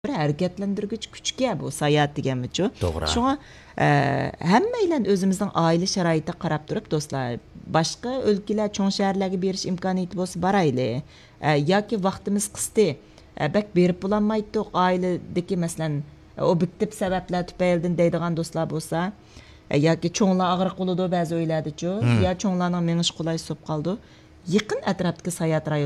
bir hareketlendirgüç kuchga bu sayohat deganmichu. To'g'ri. Shunga hammaylar o'zimizning oila sharoitiga qarab turib do'stlar, boshqa o'lkalar, cho'ng shaharlarga berish imkoniyati bo'lsa borayli. Yoki vaqtimiz qisdi. Bak berib bo'lolmaydi oiladagi masalan obyektiv sabablar tufaylidan deydigan do'stlar bo'lsa, yoki cho'nglar og'riq bo'ladi ba'zi uylardachu, yo cho'nglarning menish qulay bo'lib qoldi. Yaqin atrofdagi sayohat